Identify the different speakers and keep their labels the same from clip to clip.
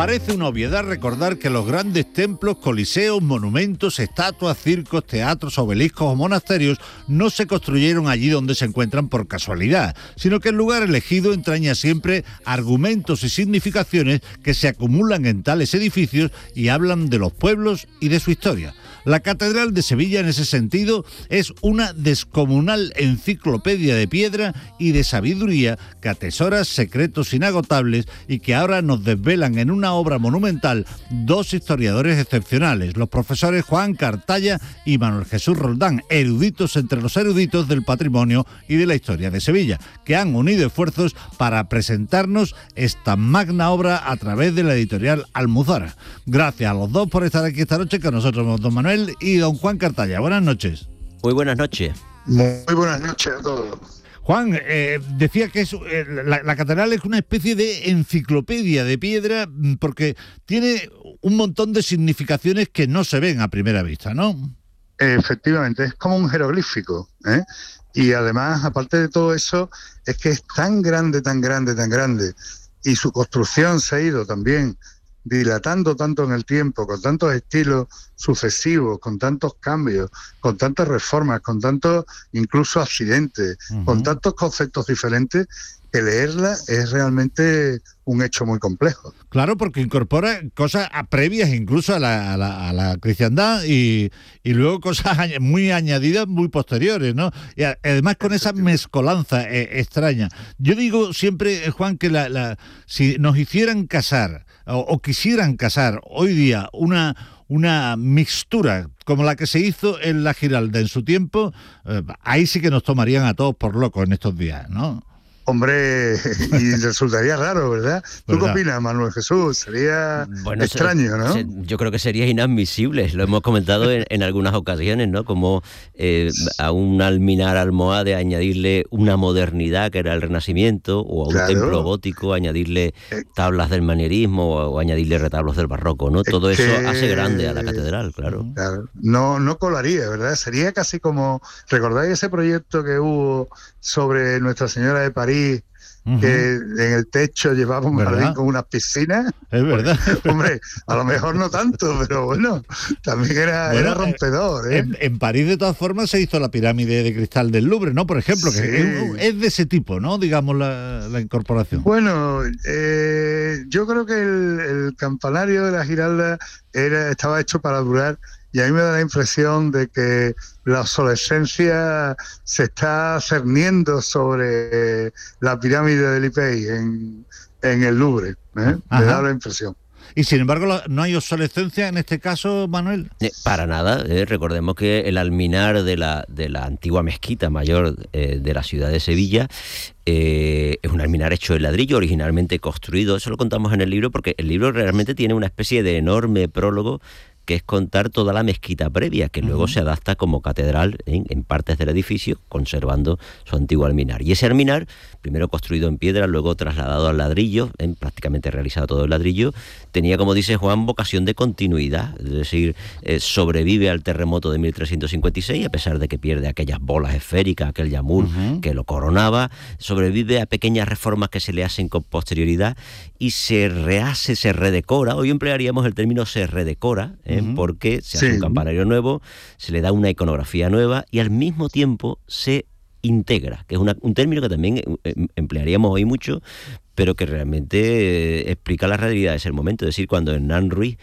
Speaker 1: Parece una obviedad recordar que los grandes templos, coliseos, monumentos, estatuas, circos, teatros, obeliscos o monasterios no se construyeron allí donde se encuentran por casualidad, sino que el lugar elegido entraña siempre argumentos y significaciones que se acumulan en tales edificios y hablan de los pueblos y de su historia. La Catedral de Sevilla, en ese sentido, es una descomunal enciclopedia de piedra y de sabiduría que atesora secretos inagotables y que ahora nos desvelan en una obra monumental dos historiadores excepcionales, los profesores Juan Cartaya y Manuel Jesús Roldán, eruditos entre los eruditos del patrimonio y de la historia de Sevilla, que han unido esfuerzos para presentarnos esta magna obra a través de la editorial Almuzara. Gracias a los dos por estar aquí esta noche con nosotros, don Manuel y don Juan Cartaya. Buenas noches.
Speaker 2: Muy buenas noches.
Speaker 3: Muy buenas noches a todos.
Speaker 1: Juan, decía que la catedral es una especie de enciclopedia de piedra porque tiene un montón de significaciones que no se ven a primera vista, ¿no?
Speaker 3: Efectivamente, es como un jeroglífico, ¿eh? Y además, aparte de todo eso, es que es tan grande, y su construcción se ha ido también dilatando tanto en el tiempo, con tantos estilos sucesivos, con tantos cambios, con tantas reformas, con tantos incluso accidentes, con tantos conceptos diferentes, que leerla es realmente un hecho muy complejo.
Speaker 1: Claro, porque incorpora cosas previas incluso a la cristiandad y luego cosas muy añadidas, muy posteriores, ¿no? Y además con esa mezcolanza extraña. Yo digo siempre, Juan, que si nos hicieran casar o quisieran casar hoy día una mixtura como la que se hizo en la Giralda en su tiempo, ahí sí que nos tomarían a todos por locos en estos días, ¿no?
Speaker 3: Hombre, y resultaría raro, ¿verdad? ¿Tú qué opinas, Manuel Jesús? Sería extraño, ¿no?
Speaker 2: Yo creo que sería inadmisible. Lo hemos comentado en algunas ocasiones, ¿no? Como a un alminar almohade añadirle una modernidad que era el Renacimiento, o a un templo gótico añadirle tablas del manierismo o añadirle retablos del barroco, ¿no? Todo eso hace grande a la catedral, claro.
Speaker 3: No colaría, ¿verdad? Sería casi como... ¿Recordáis ese proyecto que hubo sobre Nuestra Señora de París? Que en el techo llevaba un jardín con unas piscinas.
Speaker 1: Es verdad.
Speaker 3: Hombre, a lo mejor no tanto, pero bueno, también era rompedor.
Speaker 1: En París, de todas formas, se hizo la pirámide de cristal del Louvre, ¿no? Por ejemplo, que es de ese tipo, ¿no? Digamos, la incorporación.
Speaker 3: Bueno, yo creo que el campanario de la Giralda estaba hecho para durar. Y a mí me da la impresión de que la obsolescencia se está cerniendo sobre la pirámide de Lipey en el Louvre. Me da la impresión.
Speaker 1: Y sin embargo, ¿no hay obsolescencia en este caso, Manuel?
Speaker 2: Para nada. Recordemos que el alminar de la antigua mezquita mayor de la ciudad de Sevilla es un alminar hecho de ladrillo, originalmente construido. Eso lo contamos en el libro porque el libro realmente tiene una especie de enorme prólogo que es contar toda la mezquita previa, que luego se adapta como catedral en partes del edificio, conservando su antiguo alminar. Y ese alminar, primero construido en piedra, luego trasladado al ladrillo, prácticamente realizado todo el ladrillo, tenía, como dice Juan, vocación de continuidad, es decir, sobrevive al terremoto de 1356, a pesar de que pierde aquellas bolas esféricas, aquel yamur que lo coronaba, sobrevive a pequeñas reformas que se le hacen con posterioridad y se rehace, se redecora. Hoy emplearíamos el término se redecora, porque se hace un campanario nuevo, se le da una iconografía nueva y al mismo tiempo se integra, que es un término que también emplearíamos hoy mucho, pero que realmente explica las realidades del momento. Es decir, cuando Hernán Ruiz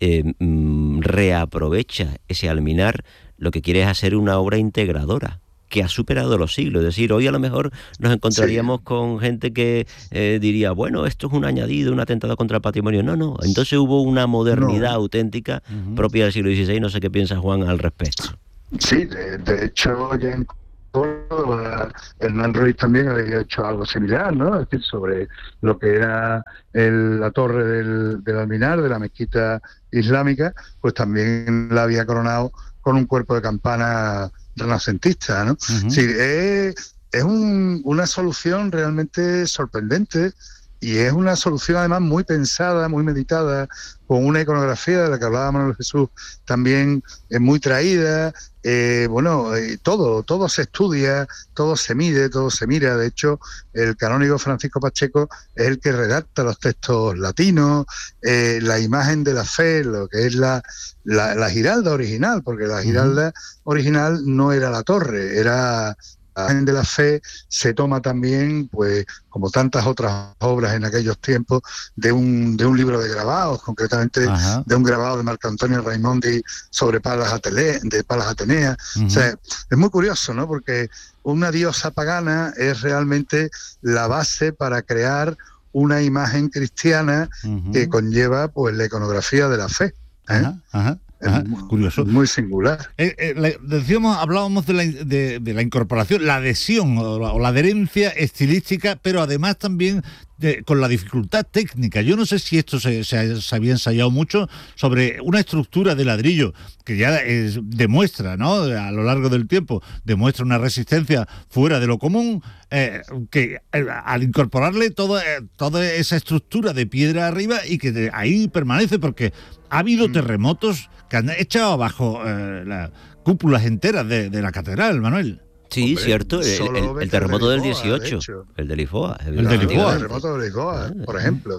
Speaker 2: reaprovecha ese alminar, lo que quiere es hacer una obra integradora que ha superado los siglos. Es decir, hoy a lo mejor nos encontraríamos con gente que diría, bueno, esto es un añadido, un atentado contra el patrimonio. No, entonces hubo una modernidad auténtica propia del siglo XVI. No sé qué piensa Juan al respecto.
Speaker 3: Sí, de hecho, ya en Córdoba, Hernán Ruiz también había hecho algo similar, ¿no? Es decir, sobre lo que era la torre del alminar, de la mezquita islámica, pues también la había coronado con un cuerpo de campana renacentista, ¿no? Sí, es una solución realmente sorprendente y es una solución además muy pensada, muy meditada, con una iconografía de la que hablaba Manuel Jesús también muy traída. Todo se estudia, todo se mide, todo se mira. De hecho, el canónigo Francisco Pacheco es el que redacta los textos latinos, la imagen de la fe, lo que es la giralda original, porque la giralda original no era la torre, era... La imagen de la fe se toma también, pues, como tantas otras obras en aquellos tiempos, de un libro de grabados, concretamente de un grabado de Marco Antonio Raimondi sobre Palas Atenea. O sea, es muy curioso, ¿no? Porque una diosa pagana es realmente la base para crear una imagen cristiana que conlleva, pues, la iconografía de la fe.
Speaker 1: Curioso.
Speaker 3: Muy singular.
Speaker 1: Hablábamos de la incorporación, la adhesión o la adherencia estilística, pero además también con la dificultad técnica. Yo no sé si esto se había ensayado mucho sobre una estructura de ladrillo que ya demuestra, ¿no?, a lo largo del tiempo, demuestra una resistencia fuera de lo común, que al incorporarle toda esa estructura de piedra arriba y que ahí permanece, porque ha habido terremotos que han echado abajo las cúpulas enteras de la catedral, Manuel.
Speaker 2: Sí,
Speaker 3: hombre,
Speaker 2: cierto, el terremoto del 18, el de Lisboa.
Speaker 3: El terremoto de Lisboa, por ejemplo.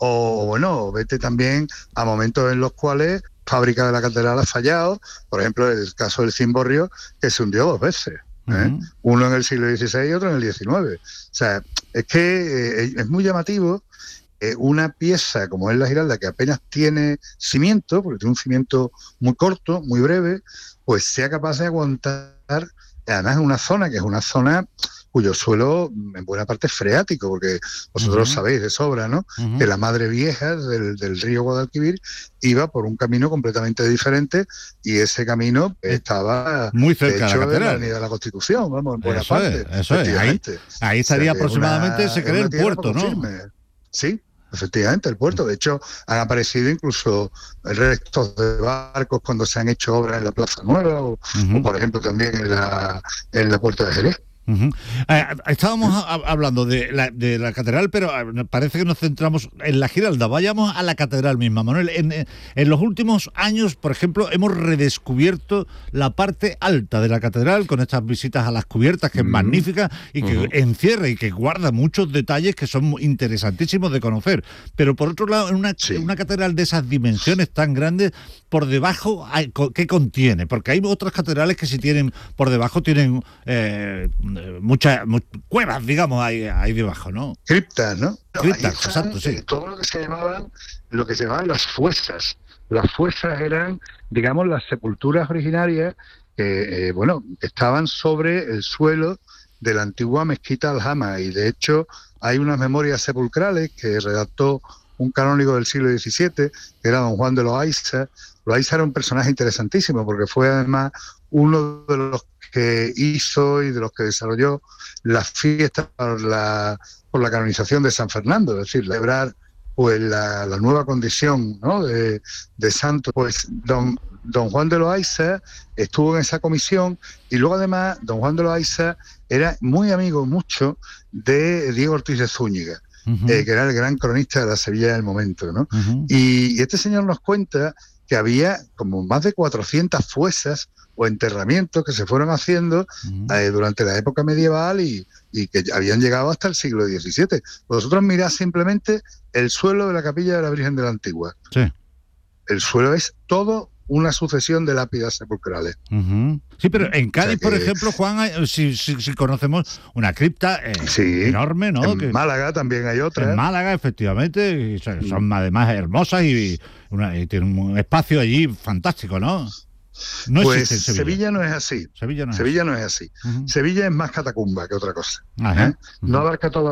Speaker 3: O vete también a momentos en los cuales fábrica de la catedral ha fallado, por ejemplo, el caso del cimborrio, que se hundió 2 veces. Uno en el siglo XVI y otro en el XIX. O sea, es que es muy llamativo una pieza como es la giralda, que apenas tiene cimiento, porque tiene un cimiento muy corto, muy breve, pues sea capaz de aguantar, además en una zona que es una zona cuyo suelo en buena parte es freático, porque vosotros sabéis de sobra, ¿no?, que la Madre Vieja del río Guadalquivir iba por un camino completamente diferente, y ese camino estaba
Speaker 1: muy cerca de la catedral,
Speaker 3: de la Avenida de la Constitución, vamos, en buena parte.
Speaker 1: Ahí estaría aproximadamente, se cree, el puerto, ¿no?
Speaker 3: Sí, efectivamente, el puerto. De hecho, han aparecido incluso restos de barcos cuando se han hecho obras en la Plaza Nueva o por ejemplo, también en la Puerta de Jerez.
Speaker 1: Estábamos hablando de la catedral, pero parece que nos centramos en la giralda. Vayamos a la catedral misma, Manuel. En los últimos años, por ejemplo, hemos redescubierto la parte alta de la catedral con estas visitas a las cubiertas, que es magnífica y que encierra y que guarda muchos detalles que son interesantísimos de conocer. Pero por otro lado, en una catedral de esas dimensiones tan grandes, por debajo, ¿qué contiene? Porque hay otras catedrales que si tienen por debajo, tienen muchas cuevas, digamos, ahí debajo, ¿no?
Speaker 3: Criptas, ¿no?
Speaker 1: Criptas, exacto, sí.
Speaker 3: Todo lo que se llamaban las fuesas. Las fuesas eran, digamos, las sepulturas originarias que estaban sobre el suelo de la antigua mezquita Aljama, y de hecho hay unas memorias sepulcrales que redactó un canónigo del siglo XVII, que era don Juan de Loaiza. Loaiza era un personaje interesantísimo, porque fue además uno de los que hizo y de los que desarrolló las fiestas por la canonización de San Fernando, es decir, celebrar pues la nueva condición, ¿no?, de santo. Pues don Juan de Loaiza estuvo en esa comisión, y luego además don Juan de Loaiza era muy amigo mucho de Diego Ortiz de Zúñiga, que era el gran cronista de la Sevilla del momento, ¿no? Y este señor nos cuenta que había como más de 400 fuesas o enterramientos que se fueron haciendo durante la época medieval y que habían llegado hasta el siglo XVII. Vosotros mirad simplemente el suelo de la capilla de la Virgen de la Antigua. Sí. El suelo es todo una sucesión de lápidas sepulcrales.
Speaker 1: Sí, pero en Cádiz, por ejemplo, Juan, si conocemos una cripta enorme, ¿no?
Speaker 3: En Málaga también hay otra.
Speaker 1: En Málaga, efectivamente, y son además hermosas y tienen un espacio allí fantástico, ¿no? No
Speaker 3: pues
Speaker 1: existe en
Speaker 3: Sevilla no es así. Sevilla no es así. Sevilla es más catacumba que otra cosa. No abarca toda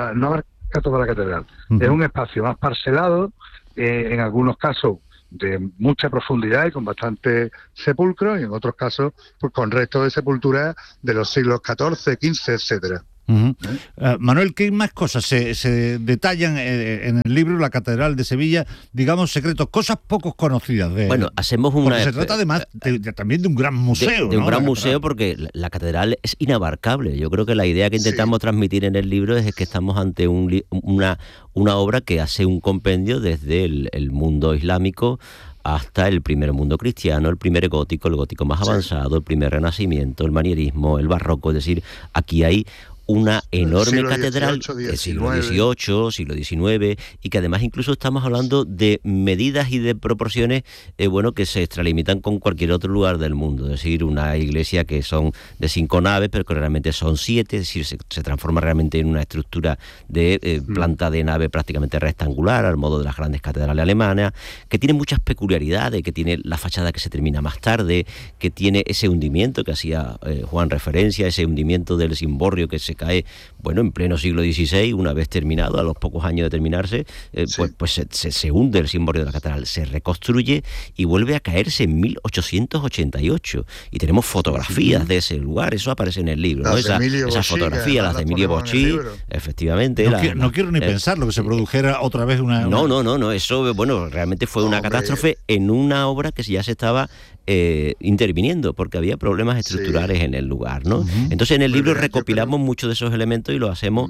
Speaker 3: la catedral. Es un espacio más parcelado, en algunos casos de mucha profundidad y con bastante sepulcro, y en otros casos pues con restos de sepultura de los siglos XIV, XV, etcétera.
Speaker 1: Uh-huh. Manuel, ¿qué más cosas se detallan en el libro La Catedral de Sevilla? Digamos, secretos, cosas poco conocidas.
Speaker 2: Bueno, hacemos una...
Speaker 1: Porque se trata además también de un gran museo.
Speaker 2: De un gran museo,
Speaker 1: catedral,
Speaker 2: porque la catedral es inabarcable. Yo creo que la idea que intentamos transmitir en el libro es que estamos ante una obra que hace un compendio desde el mundo islámico hasta el primer mundo cristiano, el primer gótico, el gótico más avanzado, el primer renacimiento, el manierismo, el barroco. Es decir, aquí hay una enorme catedral del siglo XVIII, siglo XIX, y que además incluso estamos hablando de medidas y de proporciones que se extralimitan con cualquier otro lugar del mundo. Es decir, una iglesia que son de 5 naves, pero que realmente son 7, es decir, se transforma realmente en una estructura de planta de nave prácticamente rectangular, al modo de las grandes catedrales alemanas, que tiene muchas peculiaridades, que tiene la fachada que se termina más tarde, que tiene ese hundimiento que hacía Juan referencia, ese hundimiento del cimborrio que se cae, en pleno siglo XVI, una vez terminado, a los pocos años de terminarse, se hunde el cimborrio de la catedral, se reconstruye y vuelve a caerse en 1888. Y tenemos fotografías de ese lugar, eso aparece en el libro, ¿no? Esas fotografías, las de Emilio Bocci, efectivamente.
Speaker 1: No quiero ni pensar lo que se produjera otra vez una...
Speaker 2: No, eso, realmente fue una catástrofe en una obra que ya se estaba interviniendo, porque había problemas estructurales en el lugar, ¿no? Entonces en el libro recopilamos muchos de esos elementos y lo hacemos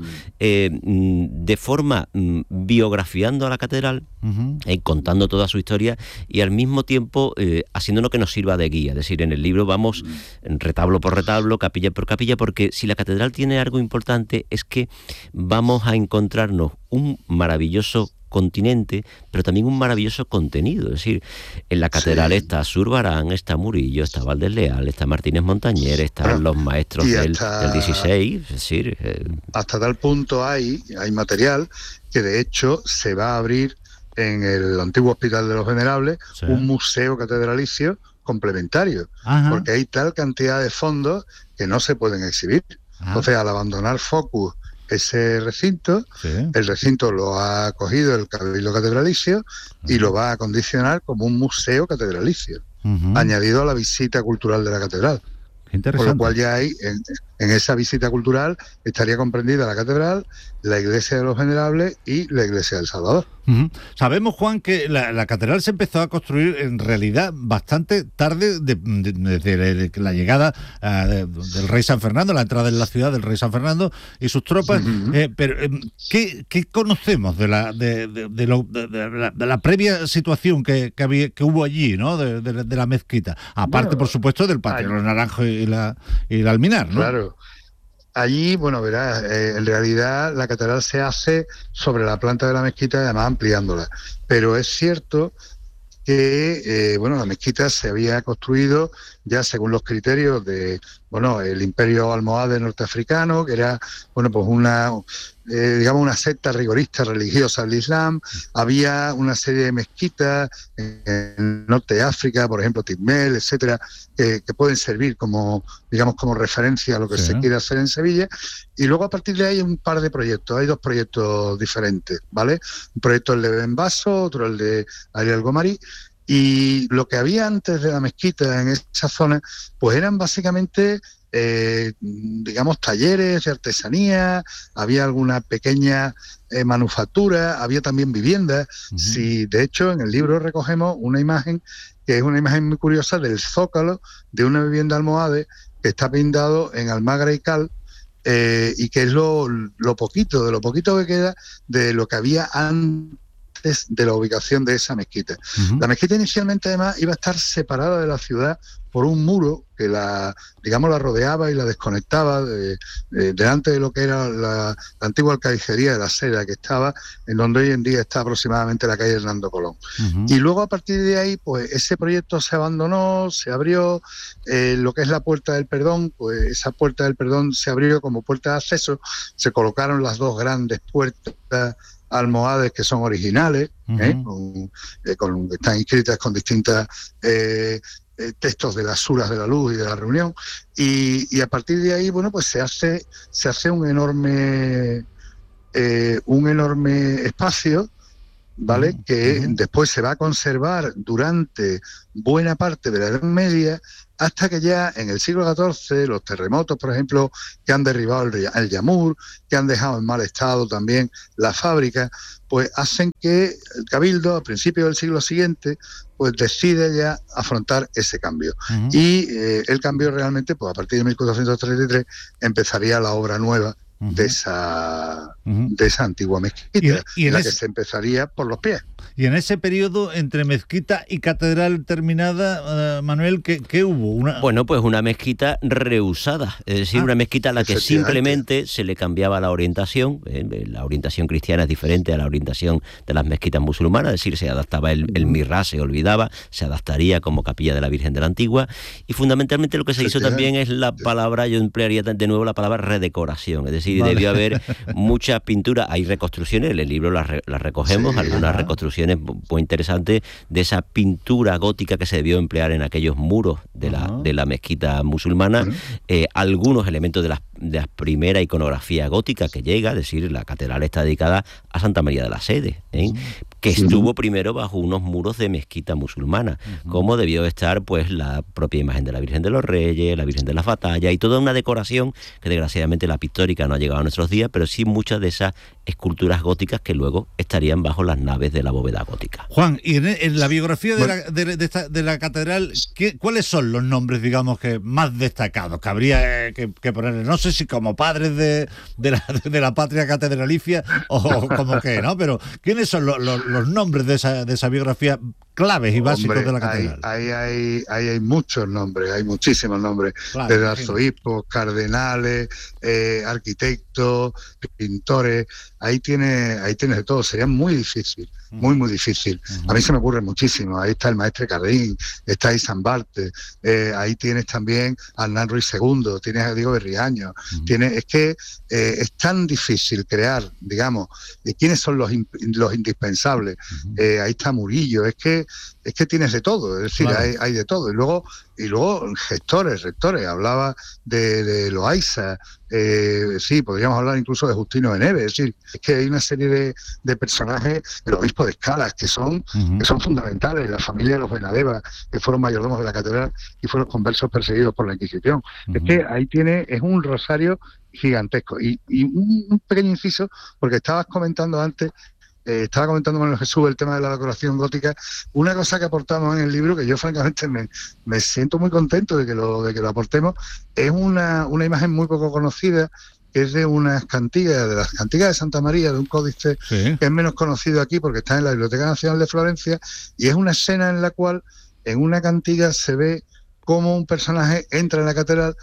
Speaker 2: de forma biografiando a la catedral, contando toda su historia y al mismo tiempo haciéndonos que nos sirva de guía. Es decir, en el libro vamos retablo por retablo, capilla por capilla, porque si la catedral tiene algo importante es que vamos a encontrarnos un maravilloso continente, pero también un maravilloso contenido. Es decir, en la catedral está Zurbarán, está Murillo, está Valdés Leal, está Martínez Montañer, están los maestros del 16. Es decir,
Speaker 3: hasta tal punto hay material que de hecho se va a abrir en el antiguo Hospital de los Venerables un museo catedralicio complementario, porque hay tal cantidad de fondos que no se pueden exhibir. Entonces, al abandonar Focus ese recinto, el recinto lo ha acogido el Cabildo Catedralicio y lo va a acondicionar como un museo catedralicio, añadido a la visita cultural de la catedral. Por lo cual ya hay, en esa visita cultural estaría comprendida la catedral, la iglesia de los Venerables y la iglesia del Salvador.
Speaker 1: Sabemos, Juan, que la catedral se empezó a construir en realidad bastante tarde desde la llegada del rey San Fernando, la entrada en la ciudad del rey San Fernando y sus tropas. Pero ¿qué conocemos de la previa situación que hubo allí, ¿no? de la mezquita? Aparte, por supuesto, del patio de los Naranjos y la Alminar, ¿no?
Speaker 3: Claro. Allí, verás, en realidad la catedral se hace sobre la planta de la mezquita y además ampliándola. Pero es cierto que, la mezquita se había construido ya según los criterios de, el imperio almohade norteafricano, que era, una secta rigorista religiosa del Islam. Había una serie de mezquitas en el norte de África, por ejemplo, Tizmel, etcétera, que pueden servir como referencia a lo que se quiere hacer en Sevilla. Y luego a partir de ahí hay un par de proyectos, hay 2 proyectos diferentes, ¿vale? Un proyecto el de Benbaso, otro el de Ariel Gomari. Y lo que había antes de la mezquita en esa zona, pues eran básicamente, talleres de artesanía, había alguna pequeña manufactura, había también viviendas. Sí, de hecho, en el libro recogemos una imagen, que es una imagen muy curiosa, del zócalo de una vivienda almohade que está pintado en almagra y cal, y que es lo poquito que queda de lo que había antes de la ubicación de esa mezquita. La mezquita inicialmente además iba a estar separada de la ciudad por un muro que la rodeaba y la desconectaba delante de lo que era la antigua alcalicería de la Seda, que estaba en donde hoy en día está aproximadamente la calle Hernando Colón. Y luego a partir de ahí, pues ese proyecto se abandonó, se abrió lo que es la Puerta del Perdón, pues esa Puerta del Perdón se abrió como puerta de acceso, se colocaron las 2 grandes puertas almohades que son originales, están inscritas con distintas textos de las suras de la luz y de la reunión, y a partir de ahí, pues se hace un enorme espacio ¿vale? Que después se va a conservar durante buena parte de la Edad Media, hasta que ya en el siglo XIV los terremotos, por ejemplo, que han derribado el Yamur, que han dejado en mal estado también la fábrica, pues hacen que el Cabildo, a principios del siglo siguiente, pues decide ya afrontar ese cambio. Y el cambio realmente, pues a partir de 1433, empezaría la obra nueva de esa antigua mezquita, y en la que se empezaría por los pies.
Speaker 1: Y en ese periodo, entre mezquita y catedral terminada, Manuel, ¿qué hubo?
Speaker 2: Bueno, pues una mezquita reusada, es decir, una mezquita a la que simplemente se le cambiaba la orientación. La orientación cristiana es diferente a la orientación de las mezquitas musulmanas, es decir, se adaptaba el mihrab, se olvidaba, se adaptaría como capilla de la Virgen de la Antigua, y fundamentalmente lo que se hizo también es la palabra, yo emplearía de nuevo la palabra redecoración, es decir, debió haber muchas pinturas, hay reconstrucciones, en el libro las recogemos, algunas reconstrucciones muy interesantes de esa pintura gótica que se debió emplear en aquellos muros de la mezquita musulmana, algunos elementos de la primera iconografía gótica que llega, es decir, la catedral está dedicada a Santa María de la Sede, que estuvo primero bajo unos muros de mezquita musulmana, como debió estar pues la propia imagen de la Virgen de los Reyes, la Virgen de las Batallas y toda una decoración que desgraciadamente la pictórica no ha llegado a nuestros días, pero sí muchas de esas esculturas góticas que luego estarían bajo las naves de la bóveda gótica.
Speaker 1: Juan, y en la biografía de la catedral, ¿cuáles son los nombres, digamos, que más destacados que habría que ponerle? No sé si como padres de la patria catedralicia o como que, ¿no? Pero ¿quiénes son los nombres de esa biografía claves y básicos de la catedral?
Speaker 3: Ahí hay muchos nombres, hay muchísimos nombres, claro, desde arzobispos, cardenales, arquitectos, pintores, ahí tiene de todo. Sería muy difícil, muy difícil. A mí se me ocurre muchísimo. Ahí está el maestre Carrín, está ahí San Barte, ahí tienes también a Hernán Ruiz II, tienes a Diego Berriaño, es que es tan difícil crear, digamos, quiénes son los indispensables. Ahí está Murillo, es que tienes de todo, es decir, claro, hay de todo. Y luego gestores, rectores, hablaba de Loaiza, sí, podríamos hablar incluso de Justino de Neves, es decir, es que hay una serie de personajes, el obispo de Escalas, que son fundamentales, la familia de los Benadeva, que fueron mayordomos de la catedral y fueron conversos perseguidos por la Inquisición. Es que ahí es un rosario gigantesco. Y un pequeño inciso, porque estabas comentando antes, estaba comentando Manuel Jesús el tema de la decoración gótica. Una cosa que aportamos en el libro, que yo francamente me siento muy contento de que lo aportemos, es una imagen muy poco conocida, que es de unas cantigas, de las cantigas de Santa María, de un códice que es menos conocido aquí porque está en la Biblioteca Nacional de Florencia, y es una escena en la cual en una cantiga se ve cómo un personaje entra en la catedral,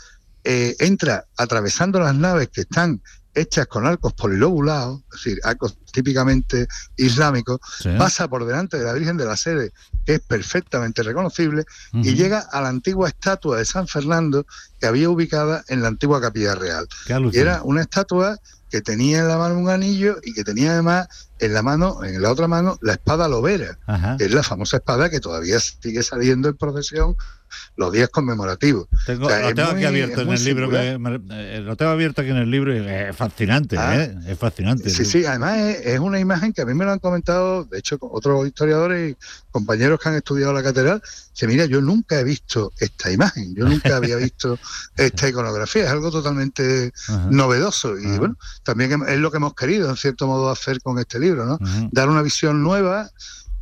Speaker 3: entra atravesando las naves que están hechas con arcos polilobulados, es decir, arcos típicamente islámicos, pasa por delante de la Virgen de la Sede, que es perfectamente reconocible, y llega a la antigua estatua de San Fernando que había ubicada en la antigua Capilla Real. Y era una estatua que tenía en la mano un anillo y que tenía además en la otra mano, la espada lobera, que es la famosa espada que todavía sigue saliendo en procesión los días conmemorativos.
Speaker 1: Lo tengo aquí abierto en el libro, lo tengo abierto aquí en el libro y es fascinante, es fascinante.
Speaker 3: Sí, además es una imagen que a mí me lo han comentado, de hecho, otros historiadores y compañeros que han estudiado la catedral, que mira, yo nunca he visto esta imagen, yo nunca había visto esta iconografía, es algo totalmente novedoso, y bueno, también es lo que hemos querido, en cierto modo, hacer con este libro, ¿no? Dar una visión nueva,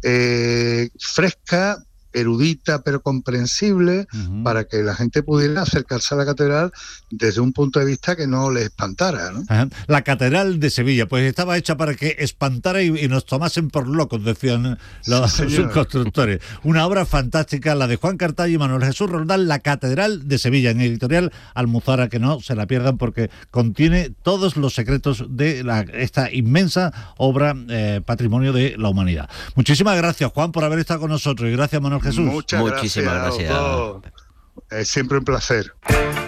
Speaker 3: fresca, erudita pero comprensible, para que la gente pudiera acercarse a la catedral desde un punto de vista que no le espantara, ¿no?
Speaker 1: La catedral de Sevilla, pues estaba hecha para que espantara y nos tomasen por locos, decían sus constructores. Una obra fantástica, la de Juan Cartaya y Manuel Jesús Roldán, La Catedral de Sevilla, en editorial Almuzara, que no se la pierdan porque contiene todos los secretos de esta inmensa obra, patrimonio de la humanidad. Muchísimas gracias, Juan, por haber estado con nosotros, y gracias, Manuel Jesús.
Speaker 3: Muchísimas gracias.
Speaker 2: Es
Speaker 3: siempre un placer.